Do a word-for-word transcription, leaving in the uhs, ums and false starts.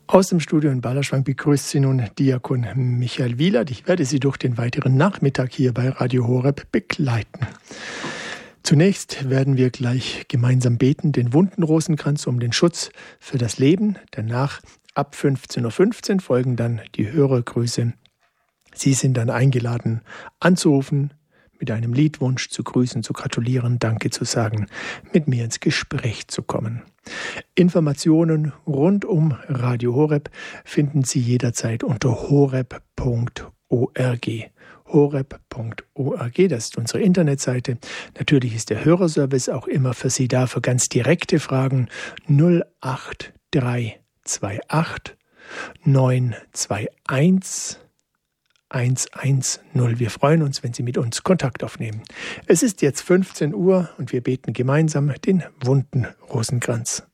Aus dem Studio in Balderschwang begrüßt Sie nun Diakon Michael Wielert. Ich werde Sie durch den weiteren Nachmittag hier bei Radio Horeb begleiten. Zunächst werden wir gleich gemeinsam beten, den wunden Rosenkranz um den Schutz für das Leben. Danach ab fünfzehn Uhr fünfzehn folgen dann die Hörergrüße. Sie sind dann eingeladen, anzurufen, mit einem Liedwunsch zu grüßen, zu gratulieren, Danke zu sagen, mit mir ins Gespräch zu kommen. Informationen rund um Radio Horeb finden Sie jederzeit unter horeb punkt org. horeb punkt org, das ist unsere Internetseite. Natürlich ist der Hörerservice auch immer für Sie da, für ganz direkte Fragen null acht drei zwei acht neun zwei eins eins eins null. Wir freuen uns, wenn Sie mit uns Kontakt aufnehmen. Es ist jetzt fünfzehn Uhr und wir beten gemeinsam den wunden Rosenkranz.